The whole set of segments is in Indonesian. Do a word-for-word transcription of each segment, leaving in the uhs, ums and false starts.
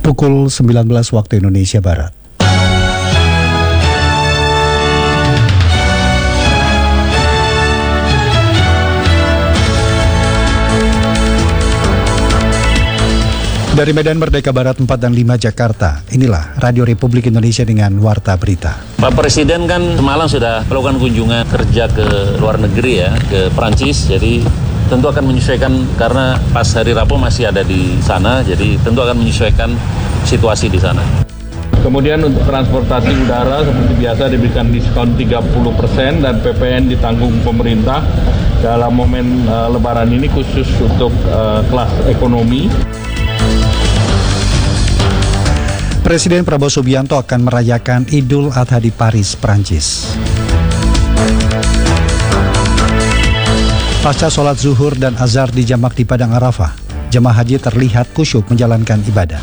Pukul sembilan belas waktu Indonesia Barat. Dari Medan Merdeka Barat empat dan lima Jakarta, inilah Radio Republik Indonesia dengan Warta Berita. Pak Presiden kan semalam sudah melakukan kunjungan kerja ke luar negeri ya, ke Prancis, jadi tentu akan menyesuaikan karena pas hari Rabu masih ada di sana, jadi tentu akan menyesuaikan situasi di sana. Kemudian untuk transportasi udara seperti biasa diberikan diskon tiga puluh persen dan P P N ditanggung pemerintah dalam momen uh, Lebaran ini khusus untuk uh, kelas ekonomi. Presiden Prabowo Subianto akan merayakan Idul Adha di Paris, Prancis. Pasca sholat zuhur dan azhar dijamak di Padang Arafah, jemaah haji terlihat khusyuk menjalankan ibadah.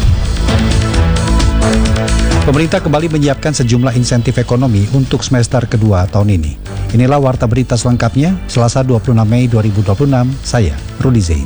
Pemerintah kembali menyiapkan sejumlah insentif ekonomi untuk semester kedua tahun ini. Inilah Warta Berita selengkapnya, Selasa dua puluh enam Mei dua ribu dua puluh enam, saya Rudi Zain.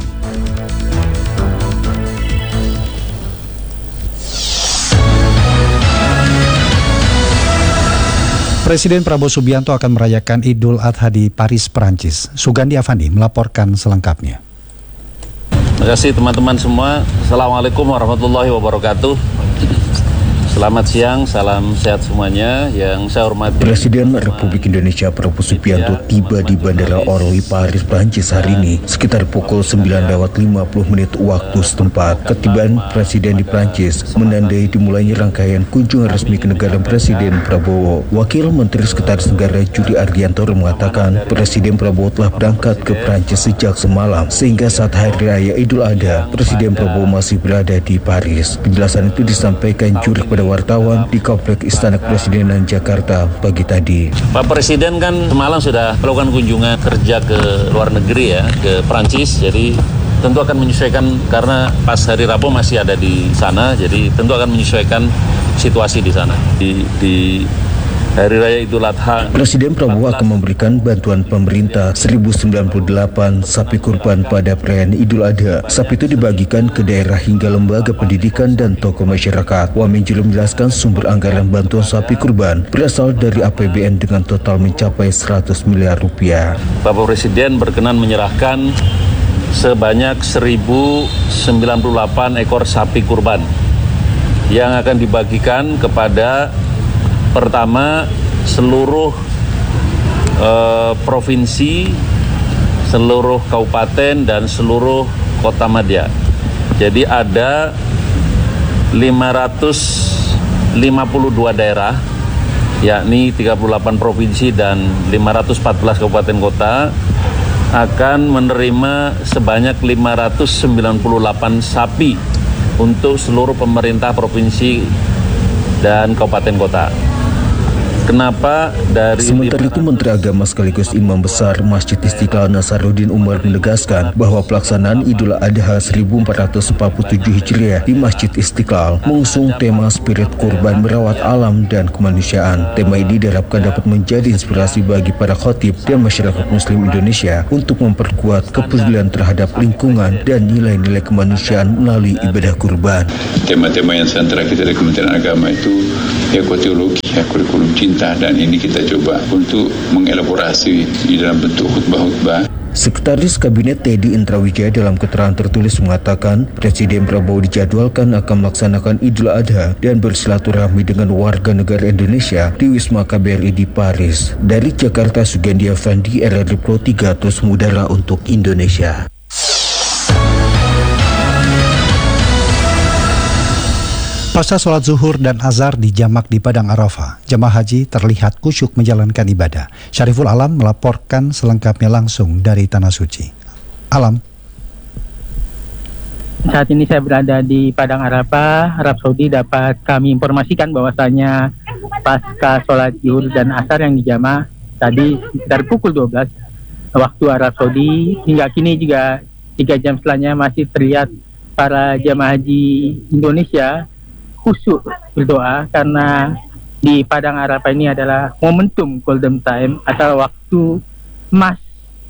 Presiden Prabowo Subianto akan merayakan Idul Adha di Paris, Prancis. Sugandi Avandi melaporkan selengkapnya. Terima kasih teman-teman semua. Assalamualaikum warahmatullahi wabarakatuh. Selamat siang, salam sehat semuanya yang saya hormati. Presiden Republik Indonesia Prabowo Subianto tiba di Bandara Orly, Paris, Prancis hari ini sekitar pukul sembilan lewat lima puluh menit waktu setempat. Ketibaan Presiden di Prancis menandai dimulainya rangkaian kunjungan resmi ke negara Presiden Prabowo. Wakil Menteri Sekretaris Negara Juri Ardianto mengatakan Presiden Prabowo telah berangkat ke Prancis sejak semalam, sehingga saat Hari Raya Idul Adha, Presiden Prabowo masih berada di Paris. Penjelasan itu disampaikan juri kepada wartawan di Kompleks Istana Kepresidenan Jakarta pagi tadi. Pak Presiden kan semalam sudah melakukan kunjungan kerja ke luar negeri ya, ke Prancis, jadi tentu akan menyesuaikan karena pas hari Rabu masih ada di sana, jadi tentu akan menyesuaikan situasi di sana. Di, di Hari Raya Idul Adha, Presiden Prabowo akan memberikan bantuan pemerintah seribu sembilan puluh delapan sapi kurban pada perayaan Idul Adha. Sapi itu dibagikan ke daerah hingga lembaga pendidikan dan tokoh masyarakat. Wamen juga menjelaskan sumber anggaran bantuan sapi kurban berasal dari A P B N dengan total mencapai seratus miliar rupiah. Bapak Presiden berkenan menyerahkan sebanyak seribu sembilan puluh delapan ekor sapi kurban yang akan dibagikan kepada pertama, seluruh eh, provinsi, seluruh kabupaten, dan seluruh kota madya. Jadi ada lima ratus lima puluh dua daerah, yakni tiga puluh delapan provinsi dan lima ratus empat belas kabupaten kota, akan menerima sebanyak lima ratus sembilan puluh delapan sapi untuk seluruh pemerintah provinsi dan kabupaten kota. Kenapa dari Sementara itu Menteri Agama sekaligus Imam Besar Masjid Istiqlal Nasaruddin Umar menegaskan bahwa pelaksanaan Idul Adha seribu empat ratus empat puluh tujuh Hijriah di Masjid Istiqlal mengusung tema spirit kurban merawat alam dan kemanusiaan. Tema ini diharapkan dapat menjadi inspirasi bagi para khotib dan masyarakat Muslim Indonesia untuk memperkuat kepedulian terhadap lingkungan dan nilai-nilai kemanusiaan melalui ibadah kurban. Tema-tema yang sentra kita dari Kementerian Agama itu ekoteologi, kurikulum cinta, dan ini kita coba untuk mengelaborasi di dalam bentuk khutbah-khutbah. Sekretaris Kabinet Teddy Indrawijaya dalam keterangan tertulis mengatakan Presiden Prabowo dijadwalkan akan melaksanakan Idul Adha dan bersilaturahmi dengan warga negara Indonesia di Wisma K B R I di Paris. Dari Jakarta, Sugandi Avandi, R R I Pro tiga Terus Mudara untuk Indonesia. Pasca sholat zuhur dan azhar dijamak di Padang Arafah, jemaah haji terlihat khusyuk menjalankan ibadah. Syariful Alam melaporkan selengkapnya langsung dari Tanah Suci. Alam. Saat ini saya berada di Padang Arafah, Arab Saudi. Dapat kami informasikan bahwasanya pasca sholat zuhur dan asar yang dijamaah tadi sekitar pukul dua belas waktu Arab Saudi, hingga kini juga tiga jam setelahnya masih terlihat para jamaah haji Indonesia khusyuk berdoa karena di Padang Arafah ini adalah momentum golden time atau waktu emas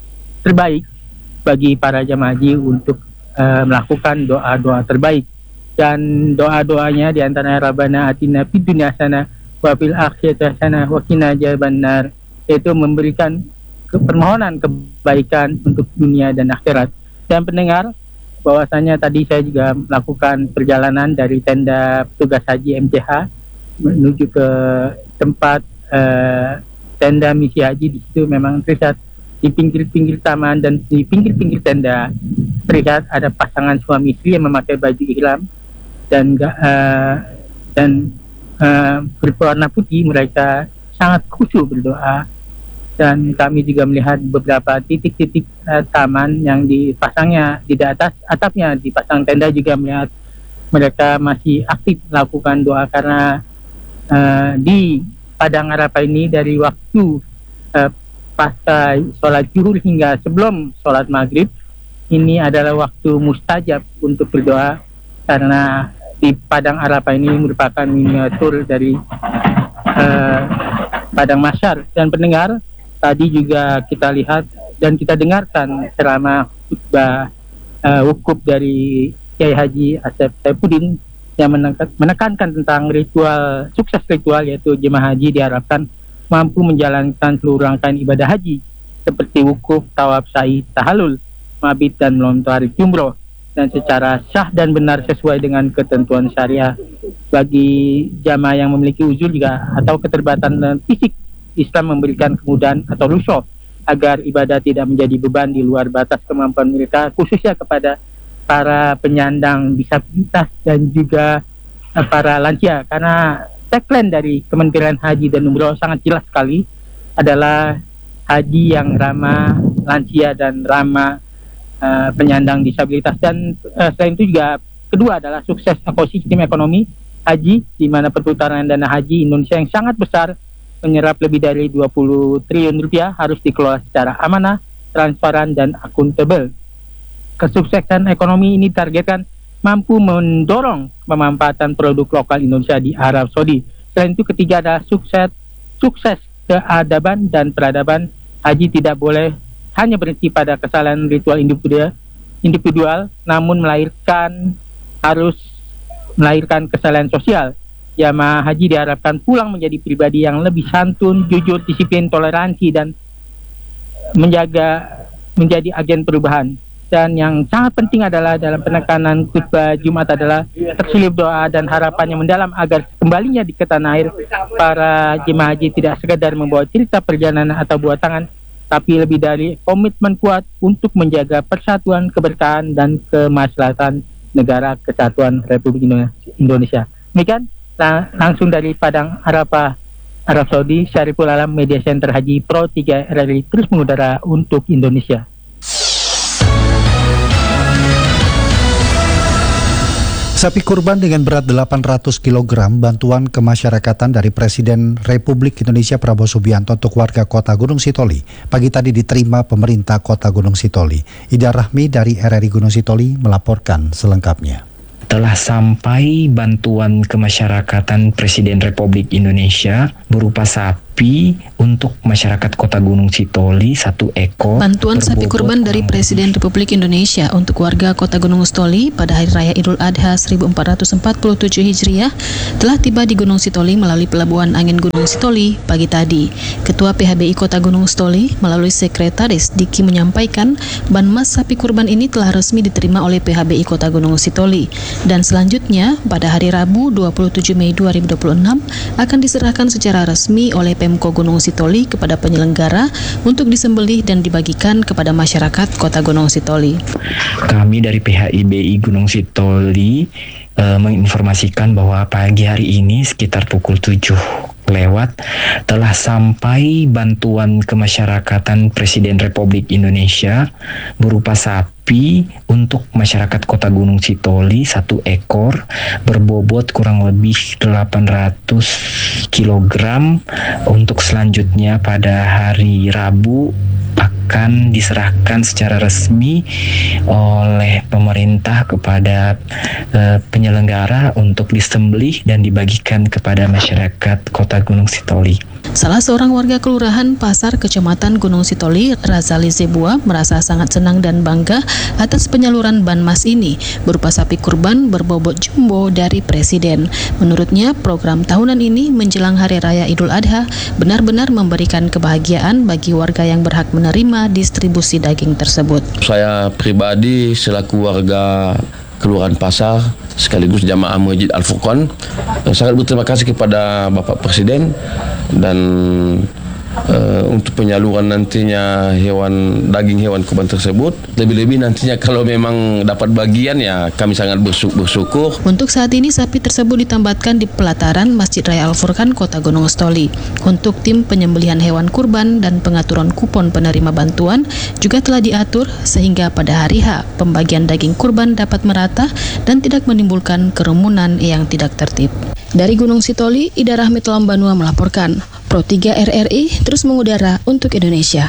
terbaik bagi para jamaah haji untuk uh, melakukan doa-doa terbaik dan doa-doanya di antaranya Rabbana atina fid dunya hasanah wa fil akhirati hasanah wa qina adzabannar, yaitu memberikan ke permohonan kebaikan untuk dunia dan akhirat. Dan pendengar, bahwasanya tadi saya juga melakukan perjalanan dari tenda petugas haji M C H menuju ke tempat uh, tenda misi haji. Di situ memang terlihat di pinggir-pinggir taman dan di pinggir-pinggir tenda terlihat ada pasangan suami istri yang memakai baju ihram dan uh, dan uh, berwarna putih. Mereka sangat khusyuk berdoa, dan kami juga melihat beberapa titik-titik uh, taman yang dipasangnya di atas atapnya dipasang tenda, juga melihat mereka masih aktif melakukan doa, karena uh, di Padang Arafah ini dari waktu uh, pasca sholat zuhur hingga sebelum sholat maghrib ini adalah waktu mustajab untuk berdoa, karena di Padang Arafah ini merupakan miniatur dari uh, Padang Mahsyar. Dan pendengar, tadi juga kita lihat dan kita dengarkan ceramah khutbah uh, wukuf dari Kiai Haji Asep Saifuddin yang menekankan tentang ritual, sukses ritual, yaitu jemaah haji diharapkan mampu menjalankan seluruh rangkaian ibadah haji seperti wukuf, tawaf, sa'i, tahallul, mabit, dan melontar jumroh, dan secara sah dan benar sesuai dengan ketentuan syariah. Bagi jamaah yang memiliki uzur juga atau keterbatasan fisik, Islam memberikan kemudahan atau rukhsah agar ibadah tidak menjadi beban di luar batas kemampuan mereka, khususnya kepada para penyandang disabilitas dan juga uh, para lansia. Karena tagline dari Kementerian Haji dan Umroh sangat jelas sekali, adalah haji yang ramah lansia dan ramah uh, penyandang disabilitas. Dan uh, selain itu juga kedua adalah sukses ekosistem ekonomi haji, di mana perputaran dana haji Indonesia yang sangat besar, menyerap lebih dari dua puluh triliun rupiah, harus dikelola secara amanah, transparan, dan akuntabel. Kesuksesan ekonomi ini targetkan mampu mendorong pemanfaatan produk lokal Indonesia di Arab Saudi. Selain itu, ketiga adalah sukses sukses keadaban dan peradaban. Haji tidak boleh hanya berhenti pada kesalahan ritual individual, individual namun melahirkan harus melahirkan kesalahan sosial. Jamaah haji diharapkan pulang menjadi pribadi yang lebih santun, jujur, disiplin, toleransi, dan menjaga menjadi agen perubahan. Dan yang sangat penting adalah dalam penekanan khutbah Jumat adalah terselip doa dan harapan yang mendalam agar kembalinya di ke tanah air para jemaah haji tidak sekedar membawa cerita perjalanan atau buah tangan, tapi lebih dari komitmen kuat untuk menjaga persatuan, keberkahan, dan kemaslahatan negara kesatuan Republik Indonesia. Demikian lang- langsung dari Padang Arafah, Arab Saudi, Syariful Alam, Media Center Haji Pro tiga R R I terus mengudara untuk Indonesia. Sapi kurban dengan berat delapan ratus kilogram bantuan kemasyarakatan dari Presiden Republik Indonesia Prabowo Subianto untuk warga Kota Gunung Sitoli pagi tadi diterima pemerintah Kota Gunung Sitoli. Ida Rahmi dari R R I Gunung Sitoli melaporkan selengkapnya. Telah sampai bantuan kemasyarakatan Presiden Republik Indonesia berupa sapi untuk masyarakat Kota Gunung Sitoli satu ekor. Bantuan sapi kurban dari Presiden Republik Indonesia untuk warga Kota Gunung Sitoli pada Hari Raya Idul Adha seribu empat ratus empat puluh tujuh Hijriah telah tiba di Gunung Sitoli melalui Pelabuhan Angin Gunung Sitoli pagi tadi. Ketua P H B I Kota Gunung Sitoli melalui Sekretaris Diki menyampaikan banmas sapi kurban ini telah resmi diterima oleh P H B I Kota Gunung Sitoli. Dan selanjutnya pada hari Rabu dua puluh tujuh Mei dua ribu dua puluh enam akan diserahkan secara resmi oleh Pemko Gunung Sitoli kepada penyelenggara untuk disembelih dan dibagikan kepada masyarakat Kota Gunung Sitoli. Kami dari P H I B I Gunung Sitoli e, menginformasikan bahwa pagi hari ini sekitar pukul tujuh lewat telah sampai bantuan kemasyarakatan Presiden Republik Indonesia berupa sapi untuk masyarakat Kota Gunung Sitoli satu ekor berbobot kurang lebih delapan ratus kilogram. Untuk selanjutnya pada hari Rabu akan diserahkan secara resmi oleh pemerintah kepada uh, penyelenggara untuk disembelih dan dibagikan kepada masyarakat Kota Gunung Sitoli. Salah seorang warga Kelurahan Pasar Kecamatan Gunung Sitoli, Razali Zebua, merasa sangat senang dan bangga atas penyaluran banmas ini berupa sapi kurban berbobot jumbo dari Presiden. Menurutnya, program tahunan ini menjelang Hari Raya Idul Adha benar-benar memberikan kebahagiaan bagi warga yang berhak menerima distribusi daging tersebut. Saya pribadi selaku warga Kelurahan Pasar sekaligus jamaah Masjid Al-Furqan sangat berterima kasih kepada Bapak Presiden dan uh, untuk penyaluran nantinya hewan daging hewan kurban tersebut. Lebih-lebih nantinya kalau memang dapat bagian, ya kami sangat bersyukur. Untuk saat ini sapi tersebut ditambatkan di pelataran Masjid Raya Al-Furqan Kota Gunung Sitoli. Untuk tim penyembelihan hewan kurban dan pengaturan kupon penerima bantuan juga telah diatur sehingga pada hari H pembagian daging kurban dapat merata dan tidak menimbulkan kerumunan yang tidak tertib. Dari Gunung Sitoli, Ida Rahmi Lambanua melaporkan. Pro tiga R R I terus mengudara untuk Indonesia.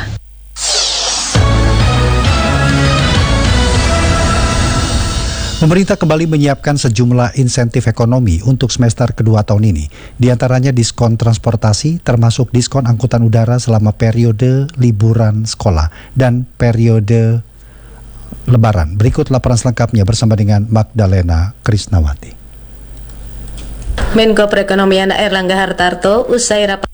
Pemerintah kembali menyiapkan sejumlah insentif ekonomi untuk semester kedua tahun ini. Di antaranya diskon transportasi, termasuk diskon angkutan udara selama periode liburan sekolah dan periode Lebaran. Berikut laporan selengkapnya bersama dengan Magdalena Krisnawati. Menko Perekonomian Airlangga Hartarto usai rapat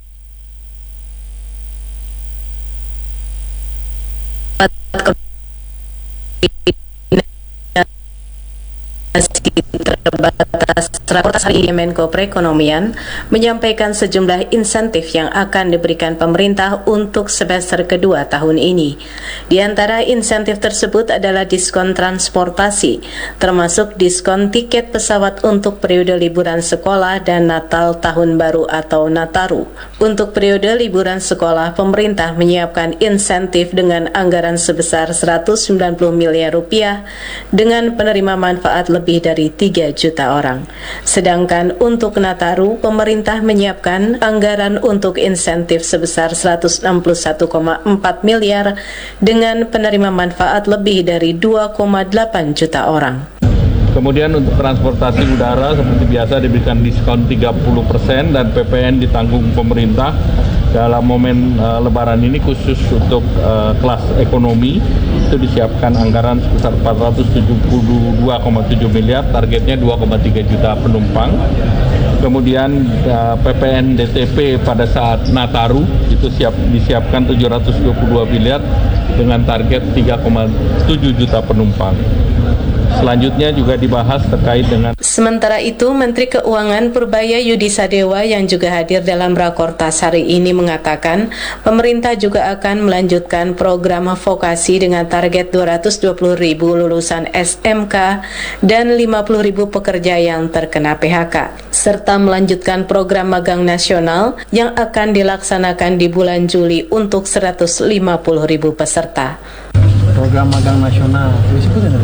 terbatas rapat hari ini, Menko Perekonomian menyampaikan sejumlah insentif yang akan diberikan pemerintah untuk semester kedua tahun ini. Di antara insentif tersebut adalah diskon transportasi, termasuk diskon tiket pesawat untuk periode liburan sekolah dan Natal Tahun Baru atau Nataru. Untuk periode liburan sekolah, pemerintah menyiapkan insentif dengan anggaran sebesar seratus sembilan puluh miliar rupiah dengan penerima manfaat lebih dari tiga juta orang. Sedangkan untuk Nataru, pemerintah menyiapkan anggaran untuk insentif sebesar seratus enam puluh satu koma empat miliar dengan penerima manfaat lebih dari dua koma delapan juta orang. Kemudian untuk transportasi udara seperti biasa diberikan diskon tiga puluh persen dan P P N ditanggung pemerintah. Dalam momen uh, Lebaran ini khusus untuk uh, kelas ekonomi itu disiapkan anggaran sebesar empat ratus tujuh puluh dua koma tujuh miliar, targetnya dua koma tiga juta penumpang. Kemudian uh, P P N D T P pada saat Nataru itu siap disiapkan tujuh ratus dua puluh dua miliar dengan target tiga koma tujuh juta penumpang. Selanjutnya juga dibahas terkait dengan. Sementara itu, Menteri Keuangan Purbaya Yudi Sadewa yang juga hadir dalam Rakortas hari ini mengatakan pemerintah juga akan melanjutkan program vokasi dengan target dua ratus dua puluh ribu lulusan S M K dan lima puluh ribu pekerja yang terkena P H K, serta melanjutkan program magang nasional yang akan dilaksanakan di bulan Juli untuk seratus lima puluh ribu peserta. Program magang nasional, disebutkan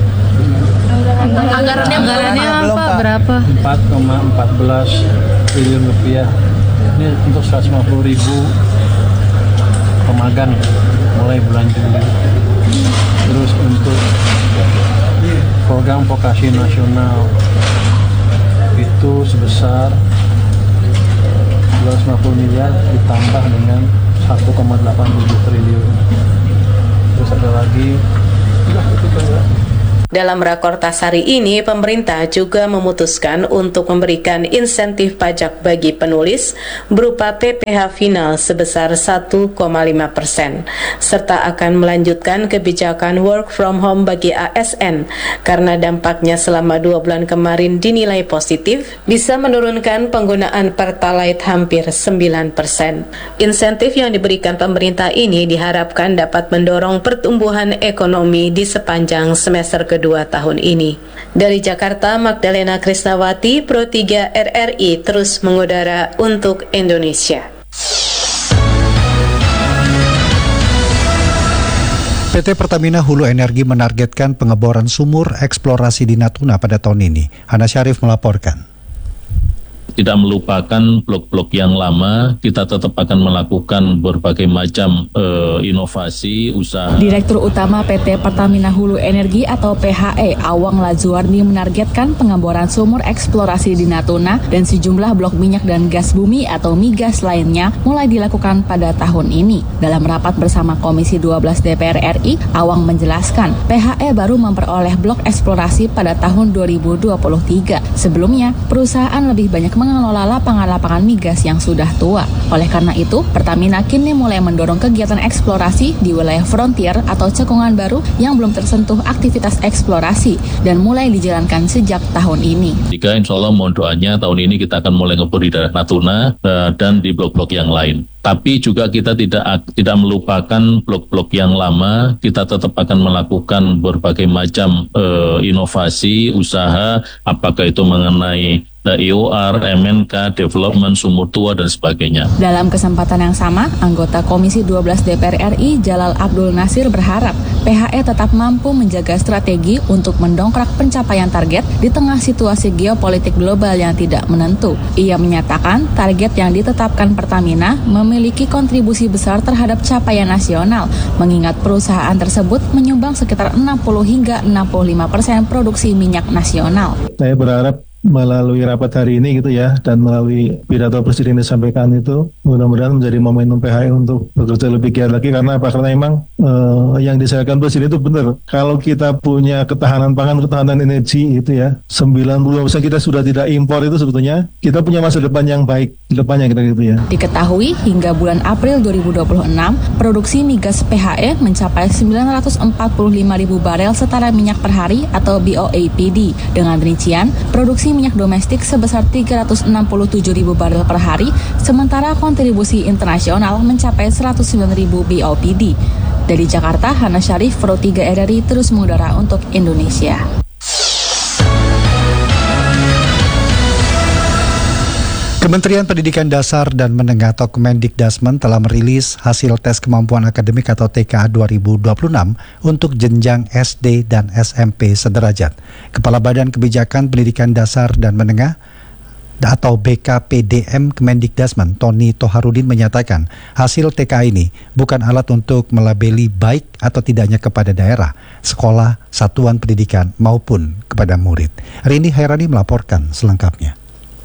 Anggarannya, anggarannya apa? Berapa? empat koma satu empat triliun rupiah. Ini untuk seratus lima puluh ribu pemagang mulai bulan Juli. Terus untuk program vokasi nasional itu sebesar dua ratus lima puluh miliar ditambah dengan satu koma delapan tujuh triliun. Terus ada lagi Dalam Rakortas hari ini, pemerintah juga memutuskan untuk memberikan insentif pajak bagi penulis berupa P P H final sebesar satu koma lima persen, serta akan melanjutkan kebijakan work from home bagi A S N karena dampaknya selama dua bulan kemarin dinilai positif, bisa menurunkan penggunaan Pertalite hampir sembilan persen. Insentif yang diberikan pemerintah ini diharapkan dapat mendorong pertumbuhan ekonomi di sepanjang semester kedua dua tahun ini. Dari Jakarta, Magdalena Krisnawati, Pro tiga R R I terus mengudara untuk Indonesia. P T Pertamina Hulu Energi menargetkan pengeboran sumur eksplorasi di Natuna pada tahun ini. Hana Syarif melaporkan. tidak melupakan blok-blok yang lama, kita tetap akan melakukan berbagai macam uh, inovasi, usaha. Direktur Utama P T Pertamina Hulu Energi atau P H E, Awang Lazuardi menargetkan pengeboran sumur eksplorasi di Natuna dan sejumlah blok minyak dan gas bumi atau migas lainnya mulai dilakukan pada tahun ini. Dalam rapat bersama Komisi dua belas D P R R I, Awang menjelaskan P H E baru memperoleh blok eksplorasi pada tahun dua ribu dua puluh tiga. Sebelumnya, perusahaan lebih banyak mengelola lapangan-lapangan migas yang sudah tua. Oleh karena itu, Pertamina kini mulai mendorong kegiatan eksplorasi di wilayah frontier atau cekungan baru yang belum tersentuh aktivitas eksplorasi dan mulai dijalankan sejak tahun ini. Jika insya Allah mohon doanya tahun ini kita akan mulai ngebor di daerah Natuna uh, dan di blok-blok yang lain. Tapi juga kita tidak tidak melupakan blok-blok yang lama, kita tetap akan melakukan berbagai macam uh, inovasi, usaha, apakah itu mengenai I O R, M N K, development, sumur tua, dan sebagainya. Dalam kesempatan yang sama, anggota Komisi dua belas D P R R I, Jalal Abdul Nasir berharap P H E tetap mampu menjaga strategi untuk mendongkrak pencapaian target di tengah situasi geopolitik global yang tidak menentu. Ia menyatakan target yang ditetapkan Pertamina memiliki kontribusi besar terhadap capaian nasional, mengingat perusahaan tersebut menyumbang sekitar enam puluh hingga enam puluh lima persen produksi minyak nasional. Saya berharap melalui rapat hari ini gitu ya, dan melalui pidato Presiden disampaikan itu, mudah-mudahan menjadi momentum P H E untuk bekerja lebih giat lagi. Karena apa? Karena memang eh, yang disampaikan Presiden itu benar. Kalau kita punya ketahanan pangan, ketahanan energi itu ya, sembilan puluh persen kita sudah tidak impor, itu sebetulnya kita punya masa depan yang baik di depannya kita gitu ya. Diketahui hingga bulan April dua ribu dua puluh enam, produksi migas P H E mencapai sembilan ratus empat puluh lima ribu barel setara minyak per hari atau B O A P D. Dengan rincian, produksi minyak domestik sebesar tiga ratus enam puluh tujuh ribu barel per hari, sementara kontribusi internasional mencapai seratus sembilan ribu B O P D. Dari Jakarta, Hana Syarif, Pro tiga R R I terus mengudara untuk Indonesia. Kementerian Pendidikan Dasar dan Menengah atau Kemendikdasmen telah merilis hasil tes kemampuan akademik atau T K A dua ribu dua puluh enam untuk jenjang S D dan S M P sederajat. Kepala Badan Kebijakan Pendidikan Dasar dan Menengah atau B K P D M Kemendikdasmen, Tony Toharudin menyatakan hasil T K A ini bukan alat untuk melabeli baik atau tidaknya kepada daerah, sekolah, satuan pendidikan maupun kepada murid. Rini Hairani melaporkan selengkapnya.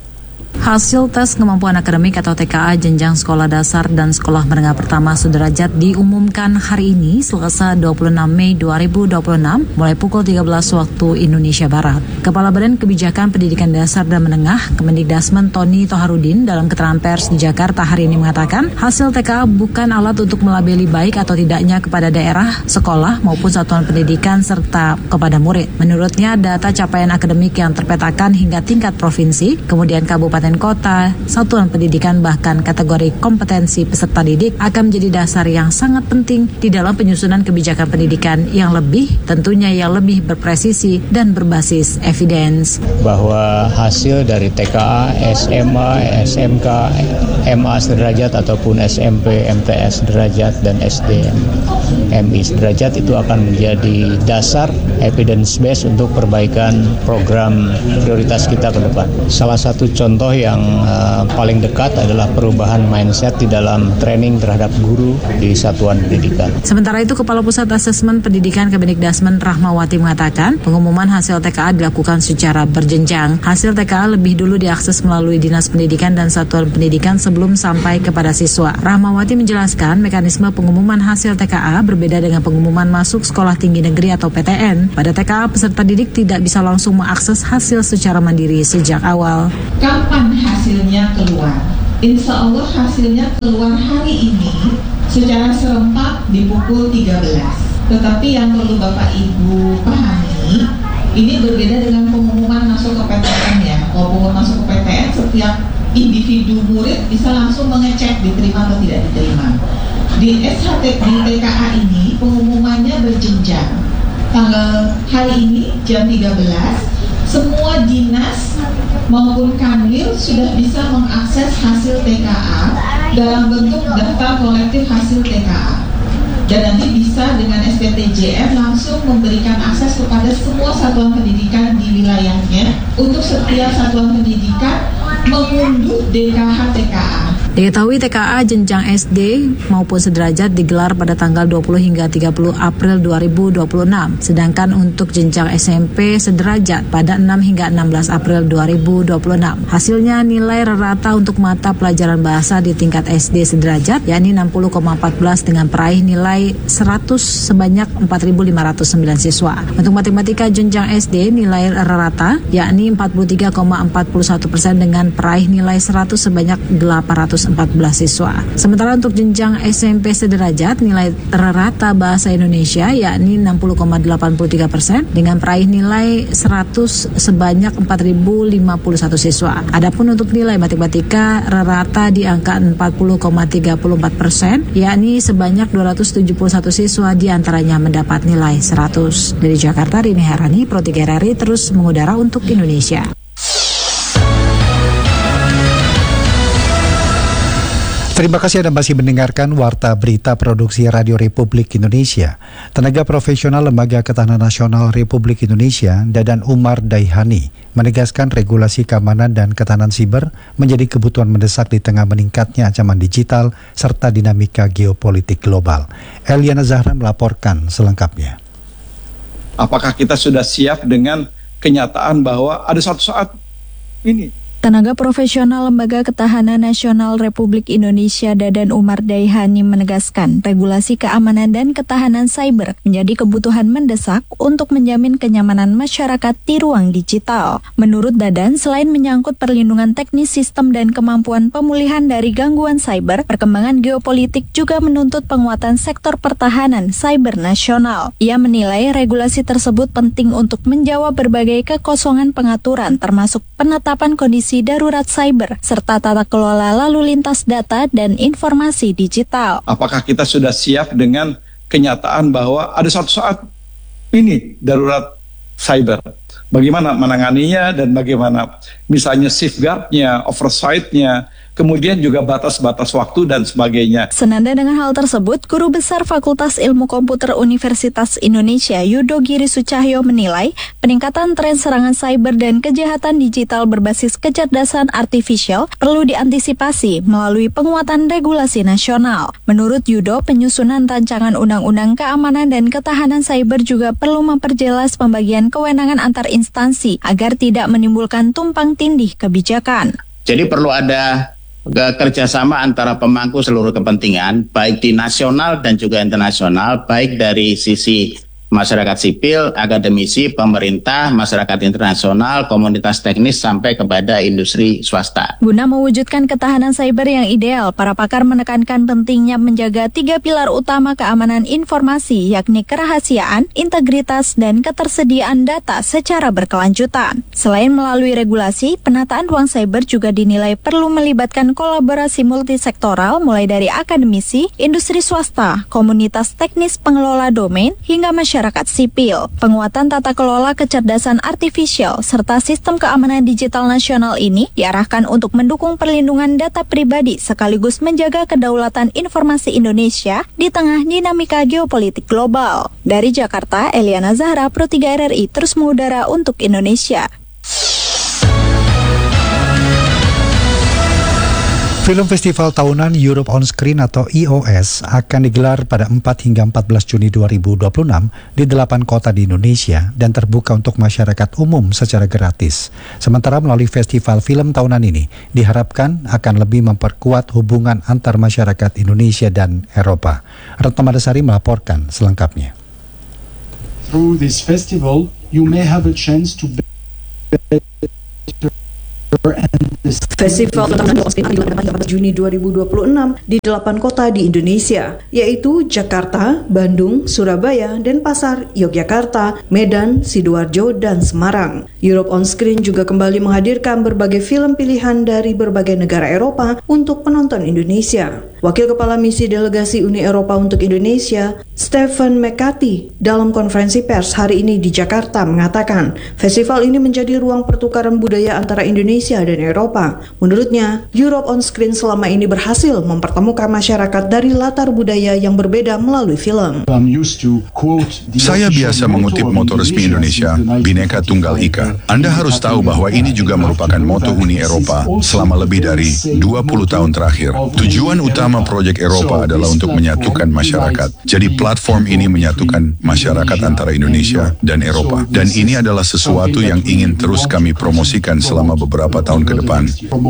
Hasil tes kemampuan akademik atau T K A jenjang sekolah dasar dan sekolah menengah pertama sederajat diumumkan hari ini Selasa dua puluh enam Mei dua ribu dua puluh enam mulai pukul tiga belas waktu Indonesia Barat. Kepala Badan Kebijakan Pendidikan Dasar dan Menengah Kemendikdasmen Tony Toharudin dalam keterangan pers di Jakarta hari ini mengatakan hasil T K A bukan alat untuk melabeli baik atau tidaknya kepada daerah, sekolah maupun satuan pendidikan serta kepada murid. Menurutnya data capaian akademik yang terpetakan hingga tingkat provinsi, kemudian kabupaten kota, satuan pendidikan bahkan kategori kompetensi peserta didik akan menjadi dasar yang sangat penting di dalam penyusunan kebijakan pendidikan yang lebih tentunya yang lebih berpresisi dan berbasis evidence. Bahwa hasil dari T K A, S M A, S M K, M A sederajat ataupun S M P, M T S sederajat dan S D M I sederajat itu akan menjadi dasar evidence base untuk perbaikan program prioritas kita ke depan. Salah satu contoh yang uh, paling dekat adalah perubahan mindset di dalam training terhadap guru di satuan pendidikan. Sementara itu, Kepala Pusat Asesmen Pendidikan Kemendikdasmen Rahmawati mengatakan pengumuman hasil T K A dilakukan secara berjenjang. Hasil T K A lebih dulu diakses melalui Dinas Pendidikan dan Satuan Pendidikan sebelum sampai kepada siswa. Rahmawati menjelaskan mekanisme pengumuman hasil T K A berbeda dengan pengumuman masuk sekolah tinggi negeri atau P T N. Pada T K A, peserta didik tidak bisa langsung mengakses hasil secara mandiri sejak awal. Kapan hasilnya keluar? Insya Allah hasilnya keluar hari ini secara serempak di pukul tiga belas. Tetapi yang perlu Bapak Ibu pahami, ini berbeda dengan pengumuman masuk ke P T N ya. Kalau pengumuman masuk ke P T N, setiap individu murid bisa langsung mengecek diterima atau tidak diterima. Di S H T di T K A ini pengumumannya berjenjang. Tanggal hari ini jam tiga belas, semua dinas maupun kanwil sudah bisa mengakses hasil T K A dalam bentuk daftar kolektif hasil T K A. Dan nanti bisa dengan S P T J M langsung memberikan akses kepada semua satuan pendidikan di wilayahnya. Untuk setiap satuan pendidikan mengunduh D K H T K A. Diketahui T K A jenjang S D maupun sederajat digelar pada tanggal dua puluh hingga tiga puluh April dua ribu dua puluh enam, sedangkan untuk jenjang S M P sederajat pada enam hingga enam belas April dua ribu dua puluh enam. Hasilnya nilai rata untuk mata pelajaran bahasa di tingkat S D sederajat yakni enam puluh koma empat belas dengan peraih nilai seratus sebanyak empat ribu lima ratus sembilan siswa. Untuk matematika jenjang S D nilai rata yakni empat puluh tiga koma empat satu persen dengan peraih nilai seratus sebanyak delapan ratus empat belas siswa. Sementara untuk jenjang S M P sederajat nilai rata bahasa Indonesia yakni enam puluh koma delapan tiga persen dengan peraih nilai seratus sebanyak empat ribu lima puluh satu siswa. Adapun untuk nilai matematika rata di angka empat puluh koma tiga empat persen yakni sebanyak dua ratus tujuh puluh satu siswa diantaranya mendapat nilai seratus. Dari Jakarta, Rini Herani, Pro tiga R R I terus mengudara untuk Indonesia. Terima kasih Anda masih mendengarkan Warta Berita Produksi Radio Republik Indonesia. Tenaga profesional Lembaga Ketahanan Nasional Republik Indonesia, Dadan Umar Daihani, menegaskan regulasi keamanan dan ketahanan siber menjadi kebutuhan mendesak di tengah meningkatnya ancaman digital serta dinamika geopolitik global. Eliana Zahra melaporkan selengkapnya. Apakah kita sudah siap dengan kenyataan bahwa ada suatu saat ini? Tenaga profesional Lembaga Ketahanan Nasional Republik Indonesia Dadan Umar Daihani menegaskan regulasi keamanan dan ketahanan cyber menjadi kebutuhan mendesak untuk menjamin kenyamanan masyarakat di ruang digital. Menurut Dadan, selain menyangkut perlindungan teknis sistem dan kemampuan pemulihan dari gangguan cyber, perkembangan geopolitik juga menuntut penguatan sektor pertahanan cyber nasional. Ia menilai regulasi tersebut penting untuk menjawab berbagai kekosongan pengaturan termasuk penetapan kondisi darurat cyber, serta tata kelola lalu lintas data dan informasi digital. Apakah kita sudah siap dengan kenyataan bahwa ada suatu saat ini darurat cyber? Bagaimana menanganinya dan bagaimana misalnya safeguard-nya, oversight-nya, kemudian juga batas-batas waktu dan sebagainya. Senada dengan hal tersebut, Guru Besar Fakultas Ilmu Komputer Universitas Indonesia Yudo Giri Sucahyo menilai peningkatan tren serangan cyber dan kejahatan digital berbasis kecerdasan artifisial perlu diantisipasi melalui penguatan regulasi nasional. Menurut Yudo, penyusunan rancangan undang-undang keamanan dan ketahanan cyber juga perlu memperjelas pembagian kewenangan antar instansi agar tidak menimbulkan tumpang tindih kebijakan. Jadi perlu ada kerjasama antara pemangku seluruh kepentingan, baik di nasional dan juga internasional, baik dari sisi masyarakat sipil, akademisi, pemerintah, masyarakat internasional, komunitas teknis, sampai kepada industri swasta. Guna mewujudkan ketahanan cyber yang ideal, para pakar menekankan pentingnya menjaga tiga pilar utama keamanan informasi, yakni kerahasiaan, integritas, dan ketersediaan data secara berkelanjutan. Selain melalui regulasi, penataan ruang cyber juga dinilai perlu melibatkan kolaborasi multisektoral mulai dari akademisi, industri swasta, komunitas teknis pengelola domain, hingga masyarakat masyarakat sipil. Penguatan tata kelola kecerdasan artifisial serta sistem keamanan digital nasional ini diarahkan untuk mendukung perlindungan data pribadi sekaligus menjaga kedaulatan informasi Indonesia di tengah dinamika geopolitik global. Dari Jakarta, Eliana Zahra, Pro tiga R R I terus mengudara untuk Indonesia. Film Festival Tahunan Europe On Screen atau E O S akan digelar pada empat hingga empat belas Juni dua ribu dua puluh enam di delapan kota di Indonesia dan terbuka untuk masyarakat umum secara gratis. Sementara melalui festival film tahunan ini diharapkan akan lebih memperkuat hubungan antar masyarakat Indonesia dan Eropa. Retno Madasari melaporkan selengkapnya. Through this festival, you may have a chance to Festival Tahunan empat belas Juni dua ribu dua puluh enam di delapan kota di Indonesia, yaitu Jakarta, Bandung, Surabaya, Denpasar, Yogyakarta, Medan, Sidoarjo, dan Semarang. Europe On Screen juga kembali menghadirkan berbagai film pilihan dari berbagai negara Eropa untuk penonton Indonesia. Wakil Kepala Misi Delegasi Uni Eropa untuk Indonesia, Stephen McCarthy, dalam konferensi pers hari ini di Jakarta mengatakan, festival ini menjadi ruang pertukaran budaya antara Indonesia dan Eropa, Menurutnya, Europe on Screen selama ini berhasil mempertemukan masyarakat dari latar budaya yang berbeda melalui film. Saya biasa mengutip moto resmi Indonesia, Bhinneka Tunggal Ika. Anda harus tahu bahwa ini juga merupakan moto Uni Eropa selama lebih dari dua puluh tahun terakhir. Tujuan utama proyek Eropa adalah untuk menyatukan masyarakat. Jadi platform ini menyatukan masyarakat antara Indonesia dan Eropa. Dan ini adalah sesuatu yang ingin terus kami promosikan selama beberapa tahun ke depan.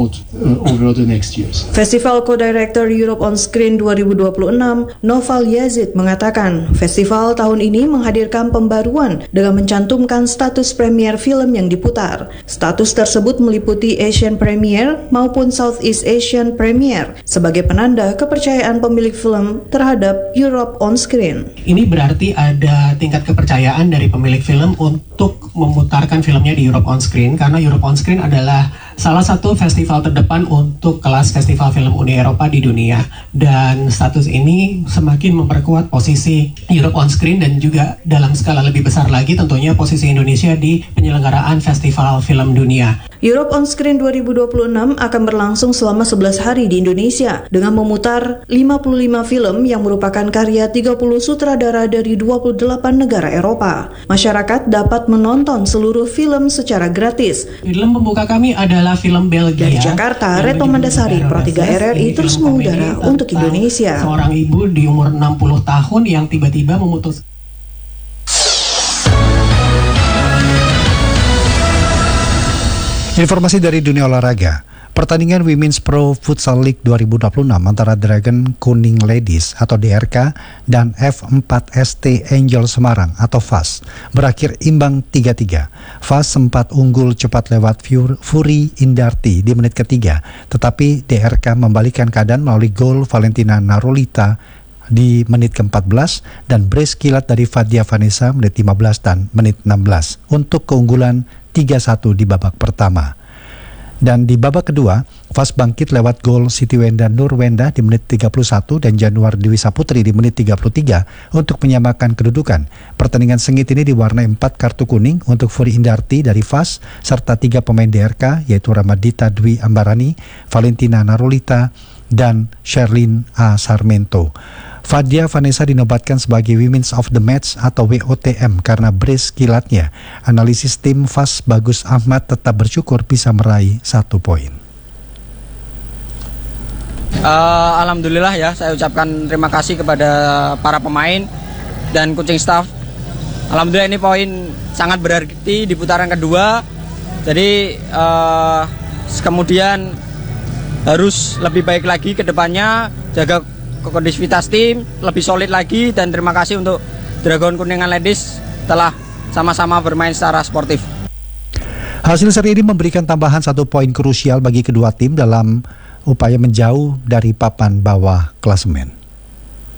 Festival Co-Director Europe on Screen dua ribu dua puluh enam, Noval Yazid mengatakan, festival tahun ini menghadirkan pembaruan dengan mencantumkan status premier film yang diputar. Status tersebut meliputi Asian Premier maupun Southeast Asian Premier sebagai penanda kepercayaan pemilik film terhadap Europe on Screen. Ini berarti ada tingkat kepercayaan dari pemilik film untuk memutarkan filmnya di Europe on Screen, karena Europe on Screen adalah salah satu festival terdepan untuk kelas festival film Uni Eropa di dunia. Dan status ini semakin memperkuat posisi Europe on Screen dan juga dalam skala lebih besar lagi tentunya posisi Indonesia di penyelenggaraan festival film dunia. Europe on Screen dua ribu dua puluh enam akan berlangsung selama sebelas hari di Indonesia dengan memutar lima puluh lima film yang merupakan karya tiga puluh sutradara dari dua puluh delapan negara Eropa. Masyarakat dapat menonton seluruh film secara gratis. Film pembuka kami adalah film Belgia. Dari Jakarta, Reto Mandasari, Pro tiga R R I terus mengudara untuk Indonesia. Seorang ibu di umur enam puluh tahun yang tiba-tiba memutus. Informasi dari dunia olahraga. Pertandingan Women's Pro Futsal League dua ribu dua puluh enam antara Dragon Kuning Ladies atau D R K dan F empat S T Angel Semarang atau F A S berakhir imbang tiga tiga. F A S sempat unggul cepat lewat Fury Indarti di menit ketiga, tetapi D R K membalikan keadaan melalui gol Valentina Narulita di menit ke-empat belas dan brace kilat dari Fadia Vanessa menit lima belas dan menit enam belas untuk keunggulan tiga satu di babak pertama. Dan di babak kedua, F A S bangkit lewat gol Siti Wenda Nurwenda di menit tiga puluh satu dan Januar Dewi Saputri di menit tiga puluh tiga untuk menyamakan kedudukan. Pertandingan sengit ini diwarnai empat kartu kuning untuk Fury Indarti dari F A S serta tiga pemain D R K yaitu Ramadita Dwi Ambarani, Valentina Narulita, dan Sherlyn A. Sarmento. Fadia Vanessa dinobatkan sebagai Women's of the Match atau W O T M karena brace kilatnya. Analisis tim F A S Bagus Ahmad tetap bersyukur bisa meraih satu poin. Uh, Alhamdulillah ya, saya ucapkan terima kasih kepada para pemain dan coaching staff. Alhamdulillah ini poin sangat berarti di putaran kedua. Jadi uh, kemudian harus lebih baik lagi ke depannya, jaga kondisivitas tim, lebih solid lagi, dan terima kasih untuk Dragon Kuningan Ladies telah sama-sama bermain secara sportif. Hasil seri ini memberikan tambahan satu poin krusial bagi kedua tim dalam upaya menjauh dari papan bawah klasemen.